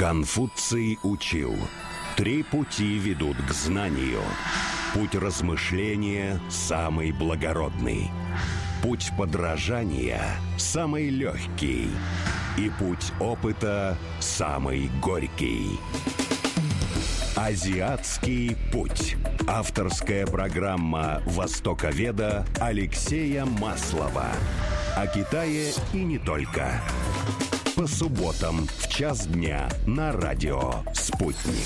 Конфуций учил: 3 пути ведут к знанию. Путь размышления самый благородный. Путь подражания самый легкий. И путь опыта самый горький. Азиатский путь. Авторская программа востоковеда Алексея Маслова. О Китае и не только. По субботам в 1:00 дня на радио «Спутник».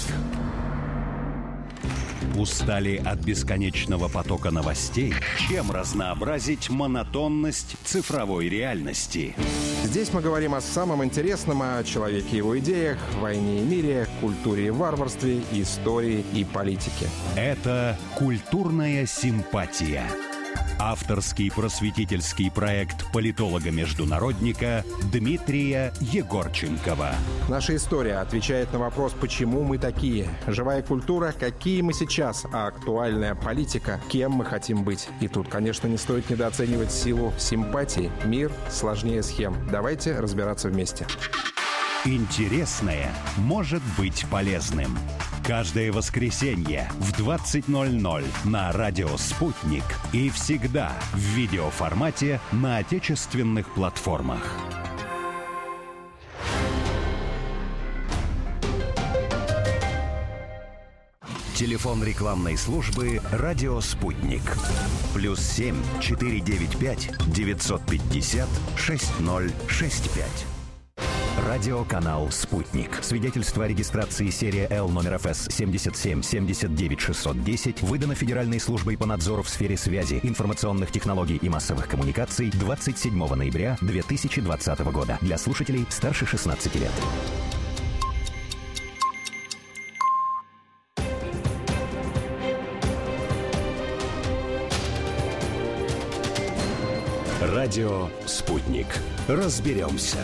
Устали от бесконечного потока новостей? Чем разнообразить монотонность цифровой реальности? Здесь мы говорим о самом интересном, о человеке и его идеях, войне и мире, культуре и варварстве, истории и политике. Это «Культурная симпатия». Авторский просветительский проект политолога-международника Дмитрия Егорченкова. Наша история отвечает на вопрос, почему мы такие. Живая культура, какие мы сейчас, а актуальная политика, кем мы хотим быть. И тут, конечно, не стоит недооценивать силу симпатии. Мир сложнее схем. Давайте разбираться вместе. Интересное может быть полезным. Каждое воскресенье в 20:00 на радио «Спутник» и всегда в видеоформате на отечественных платформах. Телефон рекламной службы «Радио Спутник». +7 495 950 6065. Радиоканал «Спутник». Свидетельство о регистрации серия Л номер ФС 77 79 610 выдано Федеральной службой по надзору в сфере связи, информационных технологий и массовых коммуникаций 27 ноября 2020 года. Для слушателей старше 16 лет. Радио «Спутник». Разберемся.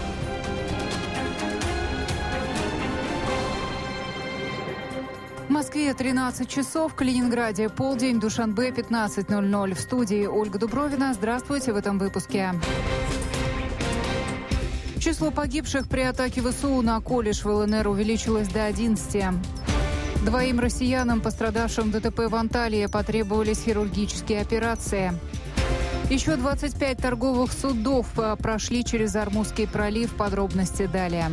В Москве 13 часов, в Калининграде полдень, Душанбе 15:00. В студии Ольга Дубровина. Здравствуйте в этом выпуске. Число погибших при атаке ВСУ на колледж в ЛНР увеличилось до 11. 2 россиянам, пострадавшим в ДТП в Анталии, потребовались хирургические операции. Еще 25 торговых судов прошли через Ормузский пролив. Подробности далее.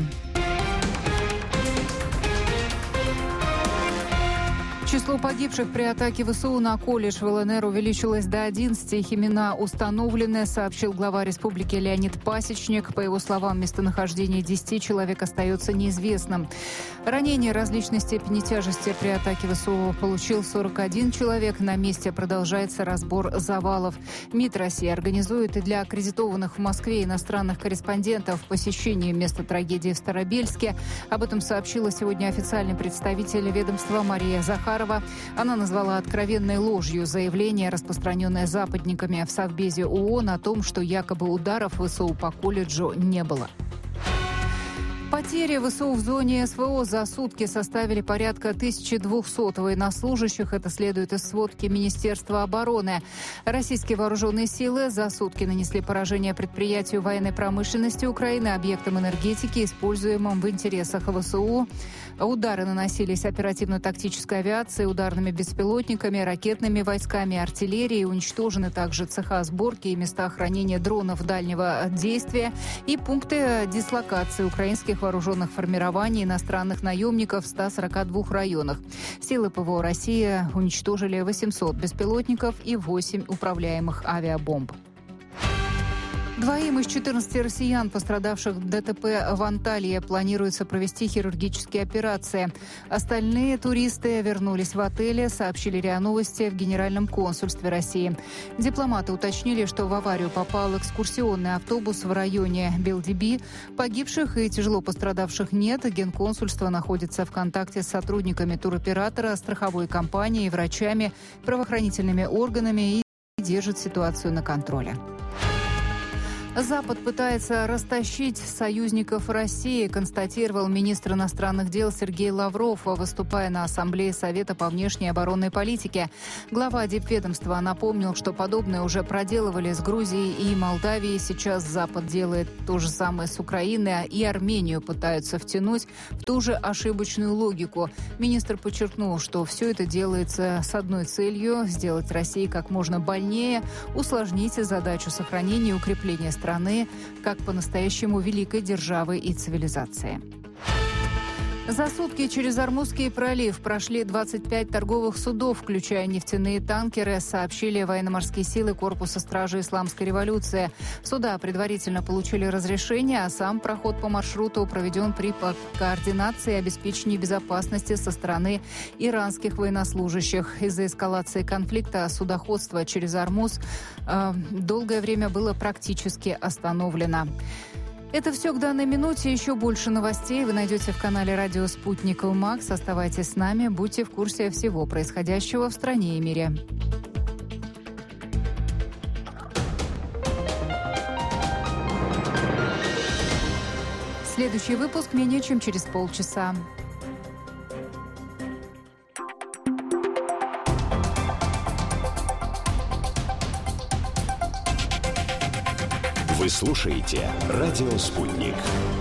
Число погибших при атаке ВСУ на колледж в ЛНР увеличилось до 11. Их имена установлены, сообщил глава республики Леонид Пасечник. По его словам, местонахождение 10 человек остается неизвестным. Ранения различной степени тяжести при атаке ВСУ получил 41 человек. На месте продолжается разбор завалов. МИД России организует и для аккредитованных в Москве иностранных корреспондентов посещение места трагедии в Старобельске. Об этом сообщила сегодня официальный представитель ведомства Мария Захарова. Она назвала откровенной ложью заявление, распространенное западниками в Совбезе ООН о том, что якобы ударов ВСУ по колледжу не было. Потери ВСУ в зоне СВО за сутки составили порядка 1200 военнослужащих. Это следует из сводки Министерства обороны. Российские вооруженные силы за сутки нанесли поражение предприятию военной промышленности Украины, объектам энергетики, используемым в интересах ВСУ. Удары наносились оперативно-тактической авиацией, ударными беспилотниками, ракетными войсками, артиллерией. Уничтожены также цеха сборки и места хранения дронов дальнего действия и пункты дислокации украинских вооруженных формирований иностранных наемников в 142 районах. Силы ПВО России уничтожили 800 беспилотников и 8 управляемых авиабомб. 2 из 14 россиян, пострадавших в ДТП в Анталии, планируется провести хирургические операции. Остальные туристы вернулись в отели, сообщили РИА Новости в Генеральном консульстве России. Дипломаты уточнили, что в аварию попал экскурсионный автобус в районе Белдиби. Погибших и тяжело пострадавших нет. Генконсульство находится в контакте с сотрудниками туроператора, страховой компанией, врачами, правоохранительными органами и держит ситуацию на контроле. Запад пытается растащить союзников России, констатировал министр иностранных дел Сергей Лавров, выступая на Ассамблее Совета по внешней и оборонной политике. Глава дипведомства напомнил, что подобное уже проделывали с Грузией и Молдавией. Сейчас Запад делает то же самое с Украиной, и Армению пытаются втянуть в ту же ошибочную логику. Министр подчеркнул, что все это делается с одной целью – сделать России как можно больнее, усложнить задачу сохранения и укрепления страны как по-настоящему великой державы и цивилизации. За сутки через Ормузский пролив прошли 25 торговых судов, включая нефтяные танкеры, сообщили военно-морские силы Корпуса стражи Исламской революции. Суда предварительно получили разрешение, а сам проход по маршруту проведен при координации и обеспечении безопасности со стороны иранских военнослужащих. Из-за эскалации конфликта судоходство через Ормуз долгое время было практически остановлено. Это все к данной минуте. Еще больше новостей вы найдете в канале «Радио Спутник МАКС». Оставайтесь с нами, будьте в курсе всего происходящего в стране и мире. Следующий выпуск менее чем через полчаса. Вы слушаете «Радио Спутник».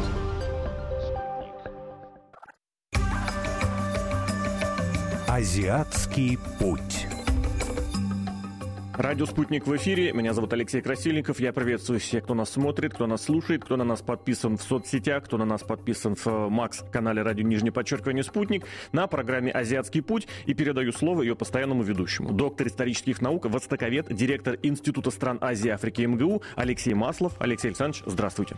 Азиатский путь. Радио «Спутник» в эфире. Меня зовут Алексей Красильников. Я приветствую всех, кто нас смотрит, кто нас слушает, кто на нас подписан в соцсетях, кто на нас подписан в МАКС-канале «Радио _Спутник» на программе «Азиатский путь». И передаю слово ее постоянному ведущему. Доктор исторических наук, востоковед, директор Института стран Азии и Африки МГУ Алексей Маслов. Алексей Александрович, здравствуйте.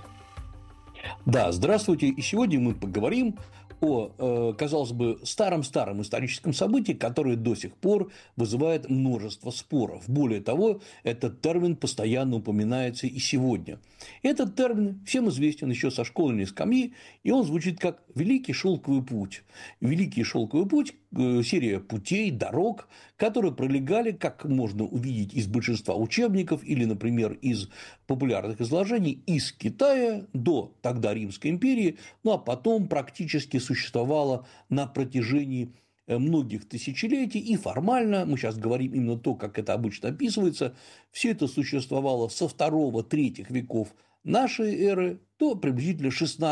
Да, здравствуйте. И сегодня мы поговорим о, казалось бы, старом историческом событии, которое до сих пор вызывает множество споров. Более того, этот термин постоянно упоминается и сегодня. Этот термин всем известен еще со школьной скамьи, и он звучит как «Великий шелковый путь». Великий шелковый путь – серия путей, дорог, которые пролегали, как можно увидеть из большинства учебников или, например, из популярных изложений, из Китая до тогда Римской империи, ну а потом практически существовала на протяжении многих тысячелетий, и формально, мы сейчас говорим именно то, как это обычно описывается, все это существовало со 2-3 веков нашей эры до приблизительно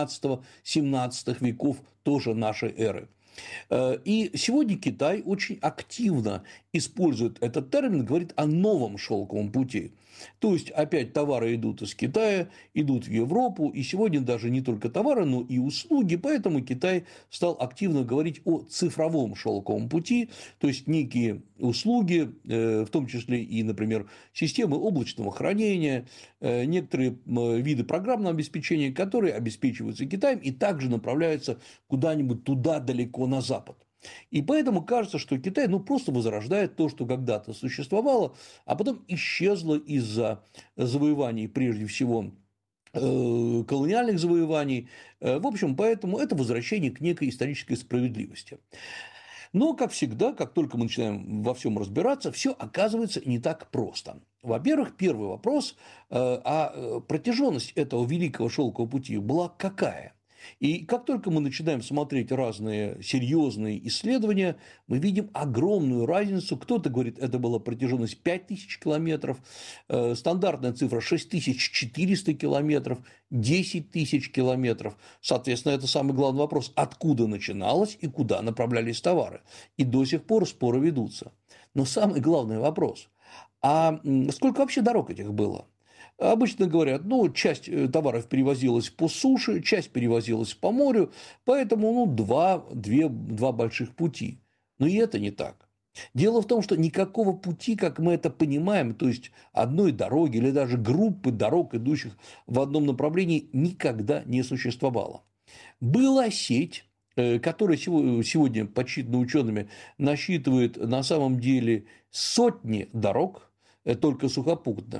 16-17 веков тоже нашей эры. И сегодня Китай очень активно использует этот термин, говорит о новом шелковом пути. То есть, опять товары идут из Китая, идут в Европу, и сегодня даже не только товары, но и услуги, поэтому Китай стал активно говорить о цифровом шелковом пути, то есть некие услуги, в том числе и, например, системы облачного хранения, некоторые виды программного обеспечения, которые обеспечиваются Китаем и также направляются куда-нибудь туда далеко на запад. И поэтому кажется, что Китай просто возрождает то, что когда-то существовало, а потом исчезло из-за завоеваний, прежде всего, колониальных завоеваний. В общем, поэтому это возвращение к некой исторической справедливости. Но, как всегда, как только мы начинаем во всем разбираться, все оказывается не так просто. Во-первых, первый вопрос, а протяженность этого великого шелкового пути была какая? И как только мы начинаем смотреть разные серьезные исследования, мы видим огромную разницу. Кто-то говорит, это была протяженность 5000 километров, стандартная цифра 6400 километров, 10 тысяч километров. Соответственно, это самый главный вопрос, откуда начиналось и куда направлялись товары. И до сих пор споры ведутся. Но самый главный вопрос, а сколько вообще дорог этих было? Обычно говорят, часть товаров перевозилась по суше, часть перевозилась по морю, поэтому два больших пути. Но и это не так. Дело в том, что никакого пути, как мы это понимаем, то есть одной дороги или даже группы дорог, идущих в одном направлении, никогда не существовало. Была сеть, которая сегодня подсчитана учеными, насчитывает на самом деле сотни дорог, только сухопутных.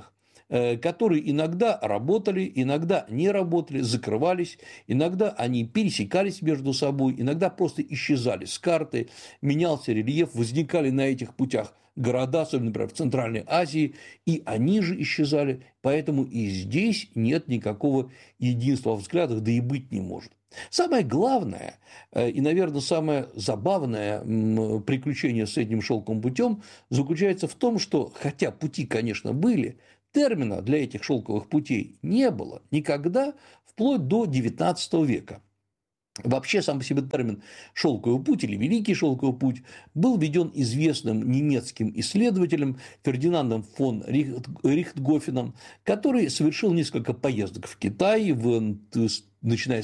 которые иногда работали, иногда не работали, закрывались, иногда они пересекались между собой, иногда просто исчезали с карты, менялся рельеф, возникали на этих путях города, особенно, например, в Центральной Азии, и они же исчезали, поэтому и здесь нет никакого единства во взглядах, да и быть не может. Самое главное и, наверное, самое забавное приключение с этим шелковым путем заключается в том, что, хотя пути, конечно, были, термина для этих шелковых путей не было никогда вплоть до XIX века. Вообще, сам по себе термин «шелковый путь» или «великий шелковый путь» был введен известным немецким исследователем Фердинандом фон Рихтгофеном, который совершил несколько поездок в Китай, начиная с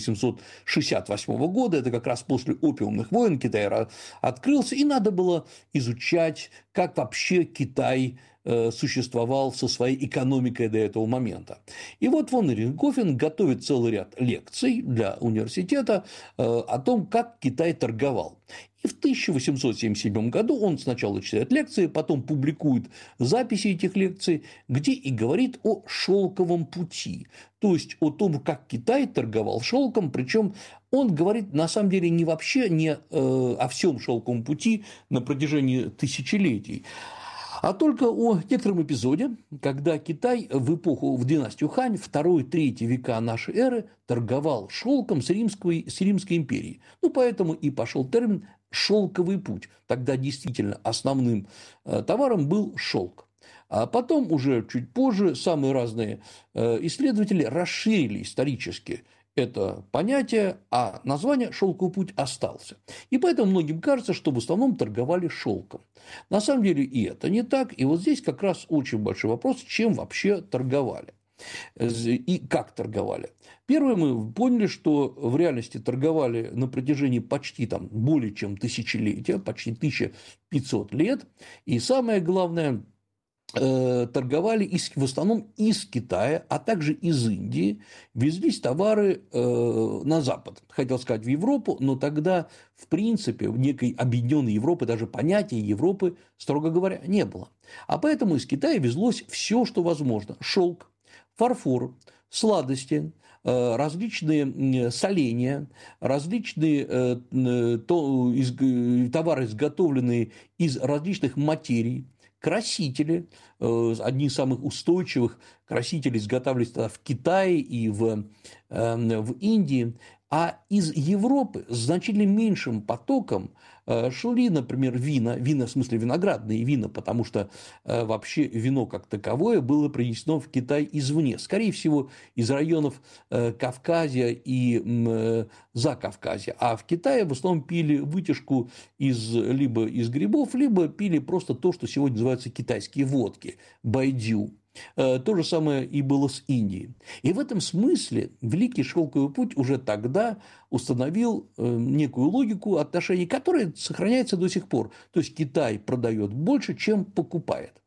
1868 года, это как раз после опиумных войн Китай открылся, и надо было изучать, как вообще Китай существовал со своей экономикой до этого момента. И вот фон Рихтгофен готовит целый ряд лекций для университета о том, как Китай торговал. И в 1877 году он сначала читает лекции, потом публикует записи этих лекций, где и говорит о шелковом пути, то есть о том, как Китай торговал шелком, причем он говорит на самом деле не вообще не о всем шелковом пути на протяжении тысячелетий, а только о некотором эпизоде, когда Китай в династию Хань, 2-3 века нашей эры, торговал шелком с Римской империей. Ну, поэтому и пошел термин «шелковый путь». Тогда действительно основным товаром был шелк. А потом, уже чуть позже, самые разные исследователи расширили исторически это понятие, а название «шелковый путь» остался. И поэтому многим кажется, что в основном торговали шелком. На самом деле и это не так. И вот здесь как раз очень большой вопрос, чем вообще торговали и как торговали. Первое, мы поняли, что в реальности торговали на протяжении почти более чем тысячелетия, почти 1500 лет. И самое главное, торговали в основном из Китая, а также из Индии, везлись товары на Запад, хотел сказать в Европу, но тогда, в принципе, в некой объединенной Европы даже понятия Европы, строго говоря, не было. А поэтому из Китая везлось все, что возможно: шелк, фарфор, сладости, различные соленья, различные товары, изготовленные из различных материй, красители, одни из самых устойчивых красителей изготавливались в Китае и в Индии, а из Европы с значительно меньшим потоком шли, например, вина, в смысле виноградные вина, потому что вообще вино как таковое было принесено в Китай извне, скорее всего, из районов Кавказья и Закавказья, а в Китае в основном пили вытяжку либо из грибов, либо пили просто то, что сегодня называются китайские водки, байдю. То же самое и было с Индией. И в этом смысле Великий шелковый путь уже тогда установил некую логику отношений, которая сохраняется до сих пор. То есть Китай продает больше, чем покупает.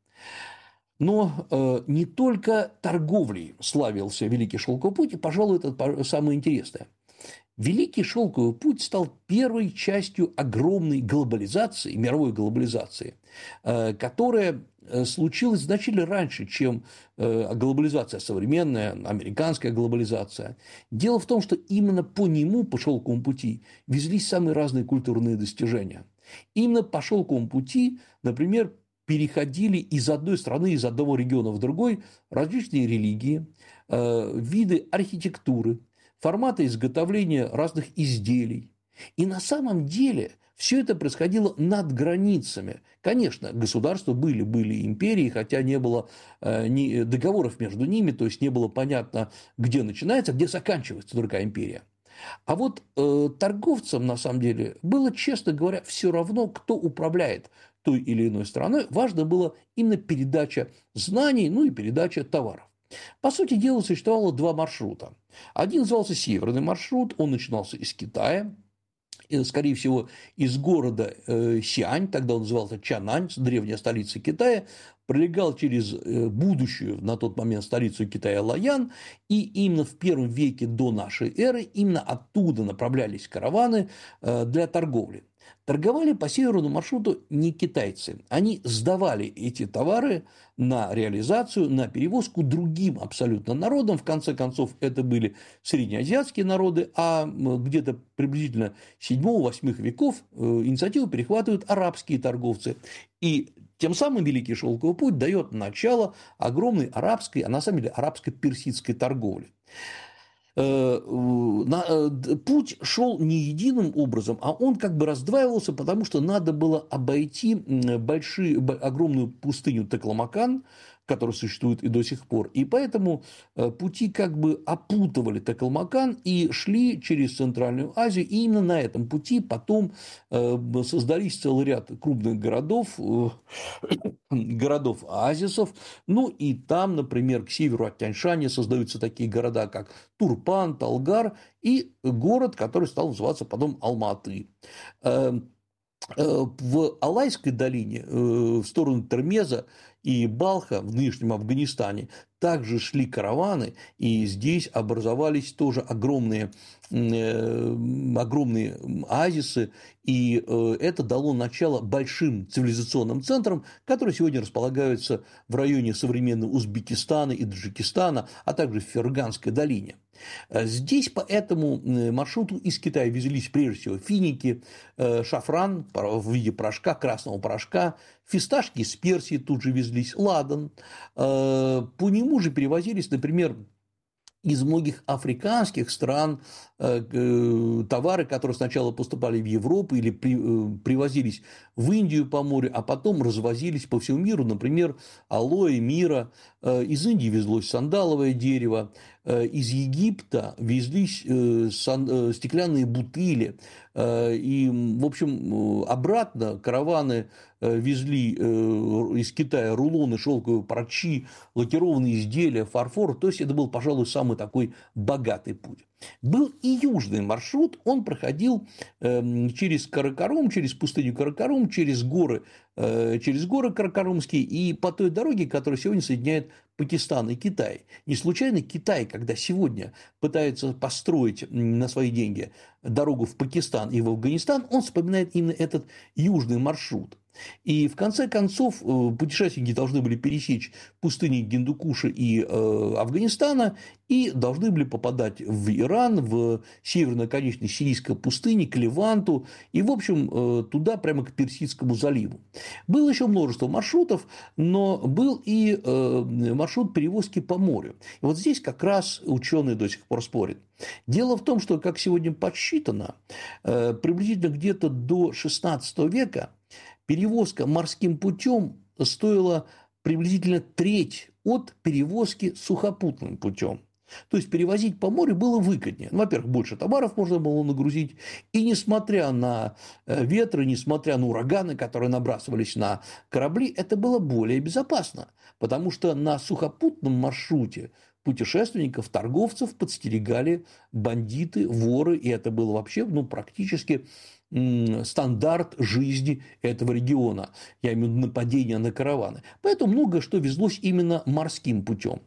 Но не только торговлей славился Великий шелковый путь, и, пожалуй, это самое интересное. Великий шелковый путь стал первой частью огромной глобализации, мировой глобализации, которая случилась значительно раньше, чем глобализация современная, американская глобализация. Дело в том, что именно по нему, по шелковому пути, везлись самые разные культурные достижения. Именно по шелковому пути, например, переходили из одной страны, из одного региона в другой различные религии, виды архитектуры, форматы изготовления разных изделий. И на самом деле все это происходило над границами. Конечно, государства были империи, хотя не было договоров между ними, то есть не было понятно, где начинается, где заканчивается другая империя. А вот торговцам, на самом деле, было, честно говоря, все равно, кто управляет той или иной страной. Важно было именно передача знаний, ну и передача товаров. По сути дела, существовало два маршрута. Один назывался северный маршрут, он начинался из Китая, скорее всего, из города Сиань, тогда он назывался Чанань, древняя столица Китая, пролегал через будущую на тот момент столицу Китая Лаян, и именно в первом веке до нашей эры именно оттуда направлялись караваны для торговли. торговали по северному маршруту не китайцы. Они сдавали эти товары на реализацию, на перевозку другим абсолютно народам. В конце концов, это были среднеазиатские народы, а где-то приблизительно 7-8 веков инициативу перехватывают арабские торговцы. И тем самым Великий Шелковый путь дает начало огромной арабской, а на самом деле арабско-персидской торговли. Путь шел не единым образом, а он как бы раздваивался, потому что надо было обойти огромную пустыню Такламакан, которая существует и до сих пор. И поэтому пути как бы опутывали Такламакан и шли через Центральную Азию. И именно на этом пути потом создались целый ряд крупных оазисов. Ну и там, например, к северу от Тяньшаня создаются такие города, как Турпан, Талгар и город, который стал называться потом Алма-Аты. В Алайской долине, в сторону Термеза и Балха в нынешнем Афганистане также шли караваны, и здесь образовались тоже огромные оазисы, и это дало начало большим цивилизационным центрам, которые сегодня располагаются в районе современного Узбекистана и Таджикистана, а также в Ферганской долине. Здесь по этому маршруту из Китая везлись прежде всего финики, шафран в виде порошка, красного порошка, фисташки из Персии тут же везлись, ладан. По нему же перевозились, например, из многих африканских стран товары, которые сначала поступали в Европу или привозились в Индию по морю, а потом развозились по всему миру, например, алоэ, мира. Из Индии везлось сандаловое дерево, из Египта везлись стеклянные бутыли. И, в общем, обратно караваны везли из Китая рулоны шелковой парчи, лакированные изделия, фарфор. То есть это был, пожалуй, самый такой богатый путь. Был и южный маршрут, он проходил через Каракарум, через пустыню Каракарум, через горы Каракарумские и по той дороге, которая сегодня соединяет Пакистан и Китай. Не случайно Китай, когда сегодня пытается построить на свои деньги дорогу в Пакистан и в Афганистан, он вспоминает именно этот южный маршрут. И в конце концов путешественники должны были пересечь пустыни Гиндукуша и Афганистана и должны были попадать в Иран, в северную конечность Сирийской пустыни, к Леванту и, в общем, туда прямо к Персидскому заливу. Было еще множество маршрутов, но был и маршрут перевозки по морю. И вот здесь как раз ученые до сих пор спорят. Дело в том, что, как сегодня подсчитано, приблизительно где-то до XVI века перевозка морским путем стоила приблизительно треть от перевозки сухопутным путем. То есть перевозить по морю было выгоднее. Во-первых, больше товаров можно было нагрузить. И несмотря на ветры, несмотря на ураганы, которые набрасывались на корабли, это было более безопасно. Потому что на сухопутном маршруте путешественников, торговцев подстерегали бандиты, воры. И это было вообще практически стандарт жизни этого региона. Я имею в виду нападения на караваны. Поэтому многое что везлось именно морским путем.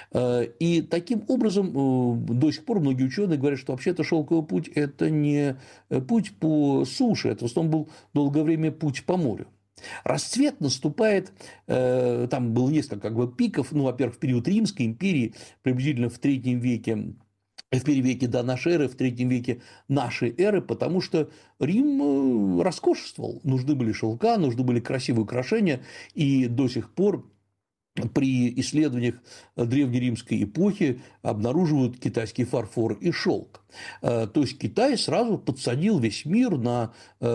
И таким образом до сих пор многие ученые говорят, что вообще-то шелковый путь – это не путь по суше, это в основном был долгое время путь по морю. Расцвет наступает, там было несколько пиков, во-первых, в период Римской империи, приблизительно в III веке, в I веке до нашей эры, в III веке нашей эры, потому что Рим роскошествовал. Нужны были шелка, нужны были красивые украшения, и до сих пор при исследованиях древнеримской эпохи обнаруживают китайский фарфор и шелк. То есть Китай сразу подсадил весь мир на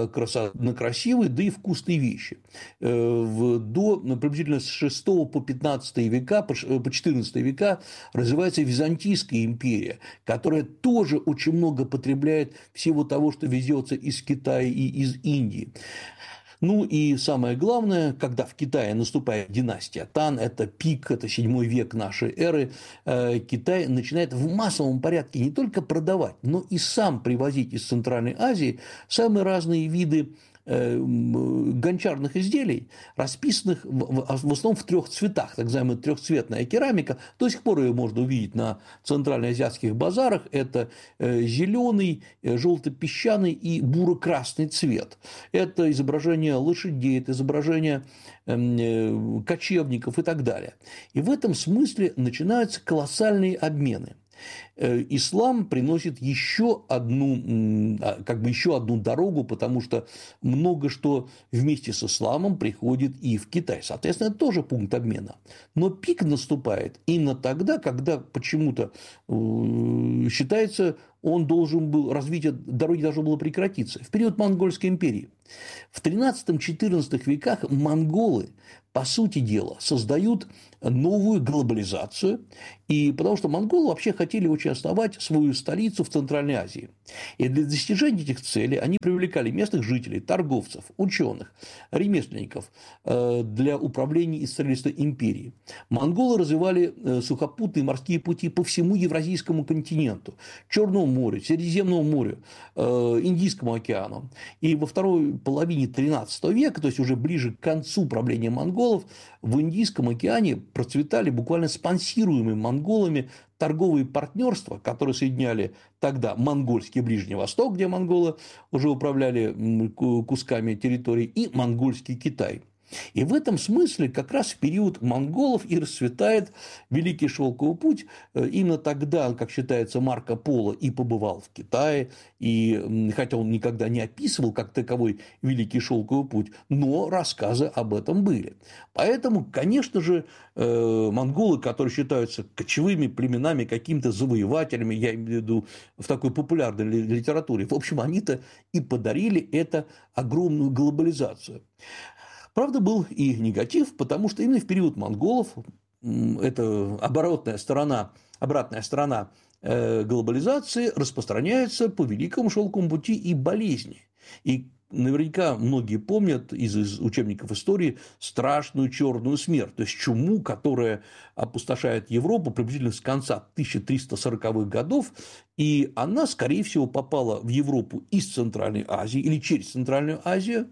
красивые, да и вкусные вещи. Приблизительно с 6 по 15 века, по 14 века развивается Византийская империя, которая тоже очень много потребляет всего того, что везется из Китая и из Индии. И самое главное, когда в Китае наступает династия Тан, это пик, это 7 век нашей эры, Китай начинает в массовом порядке не только продавать, но и сам привозить из Центральной Азии самые разные виды гончарных изделий, расписанных в основном в трех цветах, так называемая трехцветная керамика. До сих пор ее можно увидеть на центральноазиатских базарах. Это зеленый, желто-песчаный и буро-красный цвет. Это изображение лошадей, это изображение кочевников и так далее. И в этом смысле начинаются колоссальные обмены. Ислам приносит еще одну дорогу, потому что много что вместе с исламом приходит и в Китай. Соответственно, это тоже пункт обмена. Но пик наступает именно тогда, когда почему-то считается, развитие дороги должно было прекратиться. В период Монгольской империи. В XIII-XIV веках монголы, по сути дела, создают новую глобализацию, и потому что монголы вообще хотели очень основать свою столицу в Центральной Азии. И для достижения этих целей они привлекали местных жителей, торговцев, ученых, ремесленников для управления и строительства империи. Монголы развивали сухопутные морские пути по всему Евразийскому континенту, Черному морю, Средиземному морю, Индийскому океану. И во второй половине XIII века, то есть уже ближе к концу правления монголов, в Индийском океане процветали буквально спонсируемые монголами торговые партнерства, которые соединяли тогда монгольский Ближний Восток, где монголы уже управляли кусками территории, и монгольский Китай. И в этом смысле как раз в период монголов и расцветает Великий Шелковый путь. Именно тогда, как считается, Марко Поло и побывал в Китае, и хотя он никогда не описывал как таковой Великий Шелковый путь, но рассказы об этом были. Поэтому, конечно же, монголы, которые считаются кочевыми племенами, какими-то завоевателями, я имею в виду в такой популярной литературе, в общем, они-то и подарили это огромную глобализацию. Правда, был и негатив, потому что именно в период монголов, это обратная сторона глобализации, распространяется по Великому Шелковому пути и болезни. И наверняка многие помнят из учебников истории страшную черную смерть, то есть чуму, которая опустошает Европу приблизительно с конца 1340-х годов, и она, скорее всего, попала в Европу из Центральной Азии или через Центральную Азию.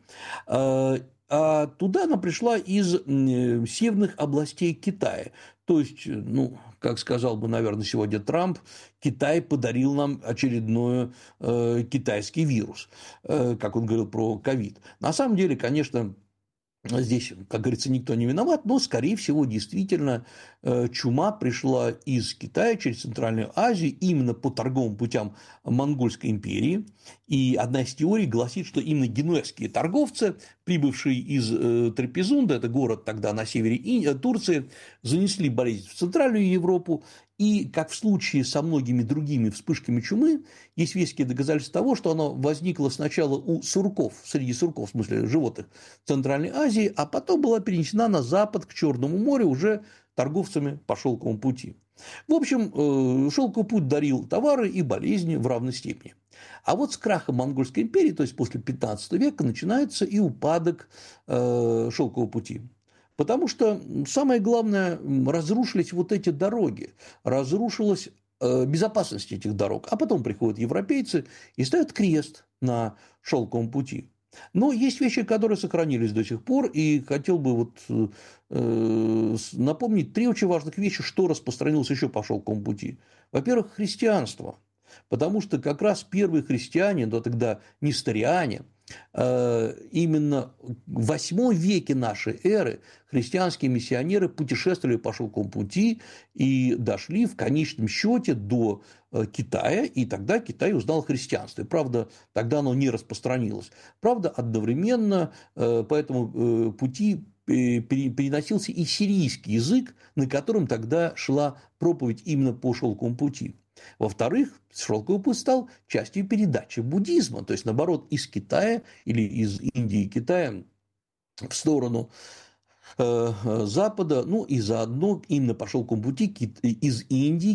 А туда она пришла из северных областей Китая. То есть, как сказал бы, наверное, сегодня Трамп, Китай подарил нам очередной китайский вирус, как он говорил про ковид. На самом деле, конечно, здесь, как говорится, никто не виноват, но, скорее всего, действительно, чума пришла из Китая через Центральную Азию именно по торговым путям Монгольской империи. И одна из теорий гласит, что именно генуэзские торговцы, прибывшие из Трапезунда, это город тогда на севере Турции, занесли болезнь в Центральную Европу. И, как в случае со многими другими вспышками чумы, есть веские доказательства того, что она возникла сначала у сурков, среди сурков, в смысле животных Центральной Азии, а потом была перенесена на запад, к Черному морю, уже торговцами по шелковому пути. В общем, шелковый путь дарил товары и болезни в равной степени. А вот с крахом Монгольской империи, то есть после 15 века, начинается и упадок шелкового пути. Потому что самое главное, разрушились вот эти дороги, разрушилась безопасность этих дорог. А потом приходят европейцы и ставят крест на шелковом пути. Но есть вещи, которые сохранились до сих пор, и хотел бы напомнить три очень важных вещи, что распространилось еще по шелковому пути. Во-первых, христианство. Потому что как раз первые христиане, но тогда несториане, именно в VIII веке нашей эры христианские миссионеры путешествовали по шелковому пути и дошли в конечном счете до Китая, и тогда Китай узнал христианство. И, правда, тогда оно не распространилось. Правда, одновременно по этому пути переносился и сирийский язык, на котором тогда шла проповедь именно по шелковому пути. Во-вторых, шелковый путь стал частью передачи буддизма, то есть, наоборот, из Китая или из Индии и Китая в сторону Запада, и заодно именно по шелковому пути из Индии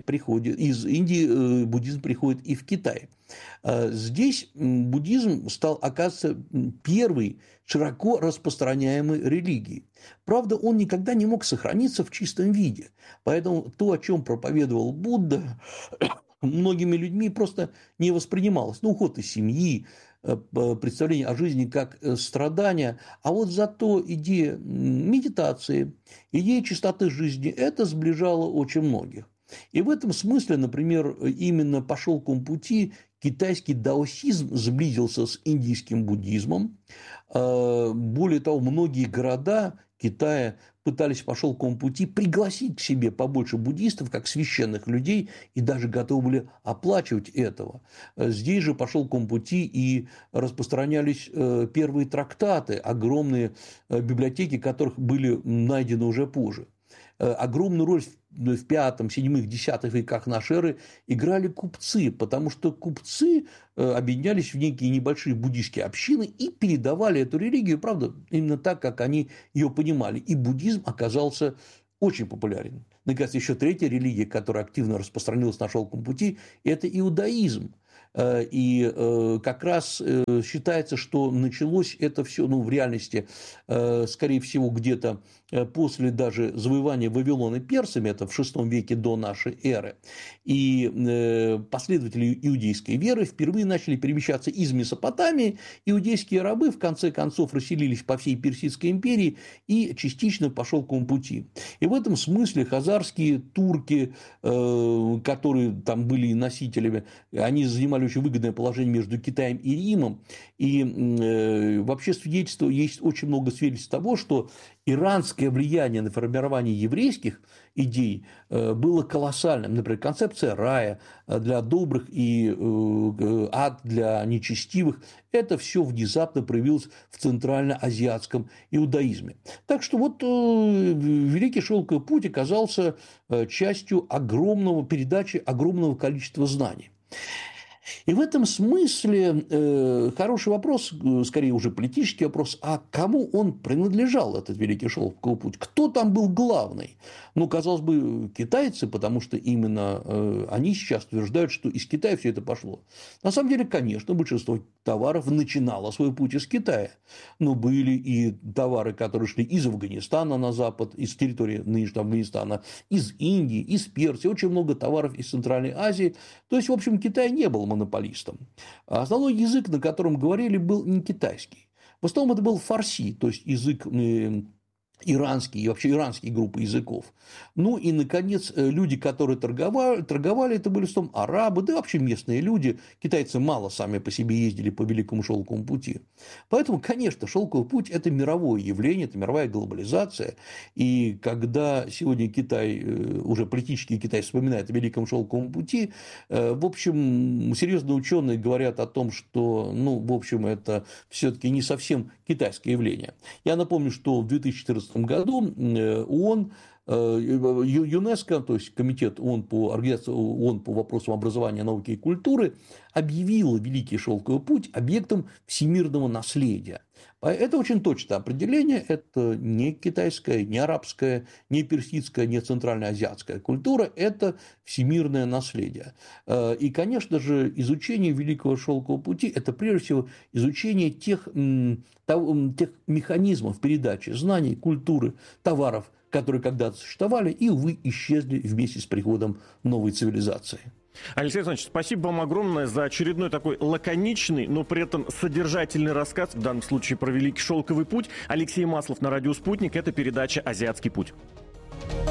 буддизм приходит и в Китай. Здесь буддизм стал, оказывается, первой широко распространяемой религией. Правда, он никогда не мог сохраниться в чистом виде. Поэтому то, о чем проповедовал Будда, многими людьми просто не воспринималось. Ну, уход из семьи, представление о жизни как страдания, а вот зато идея медитации, идея чистоты жизни, это сближало очень многих. И в этом смысле, например, именно по шелковому пути китайский даосизм сблизился с индийским буддизмом. Более того, многие города Китая пытались по шелковому пути пригласить к себе побольше буддистов, как священных людей, и даже готовы были оплачивать этого. Здесь же по шелковому пути и распространялись первые трактаты, огромные библиотеки, которых были найдены уже позже. Огромную роль в 5, 7, 10 веках нашей эры играли купцы, потому что купцы объединялись в некие небольшие буддийские общины и передавали эту религию, правда, именно так, как они ее понимали. И буддизм оказался очень популярен. Наконец, еще третья религия, которая активно распространилась на шелковом пути, это иудаизм. И как раз считается, что началось это все, ну, в реальности, скорее всего, где-то после даже завоевания Вавилона персами, это в VI веке до нашей эры. И последователи иудейской веры впервые начали перемещаться из Месопотамии. Иудейские рабы, в конце концов, расселились по всей Персидской империи и частично по шелковому пути. И в этом смысле хазарские турки, которые там были носителями, они занимали очень выгодное положение между Китаем и Римом. И вообще свидетельство, есть очень много свидетельств того, что иранское влияние на формирование еврейских идей было колоссальным. Например, концепция рая для добрых и ад для нечестивых. Это все внезапно проявилось в центральноазиатском иудаизме. Так что вот Великий Шелковый путь оказался частью передачи огромного количества знаний. И в этом смысле хороший вопрос, скорее уже политический вопрос, а кому он принадлежал, этот Великий Шелковый путь? Кто там был главный? Ну, казалось бы, китайцы, потому что именно они сейчас утверждают, что из Китая все это пошло. На самом деле, конечно, большинство товаров начинало свой путь из Китая. Но были и товары, которые шли из Афганистана на запад, из территории нынешнего Афганистана, из Индии, из Персии, очень много товаров из Центральной Азии. То есть, в общем, Китай не был монополистом. Основной язык, на котором говорили, был не китайский. В основном это был фарси, то есть язык иранский и вообще иранские группы языков. Ну и, наконец, люди, которые торговали, это были в основном арабы, да и вообще местные люди. Китайцы мало сами по себе ездили по Великому Шелковому пути. Поэтому, конечно, Шелковый путь – это мировое явление, это мировая глобализация. И когда сегодня Китай, уже политический Китай вспоминает о Великом Шелковом пути, в общем, серьезные ученые говорят о том, что, ну, в общем, это все-таки не совсем китайское явление. Я напомню, что в 2014 году ООН, ЮНЕСКО, то есть Комитет ООН по вопросам образования, науки и культуры, объявил Великий Шелковый путь объектом всемирного наследия. Это очень точное определение, это не китайская, не арабская, не персидская, не центральноазиатская культура, это всемирное наследие. И, конечно же, изучение Великого Шелкового пути – это прежде всего изучение тех механизмов передачи знаний, культуры, товаров, которые когда-то существовали и, увы, исчезли вместе с приходом новой цивилизации. Алексей Александрович, спасибо вам огромное за очередной такой лаконичный, но при этом содержательный рассказ, в данном случае про Великий Шелковый путь. Алексей Маслов на радио «Спутник». Это передача «Азиатский путь».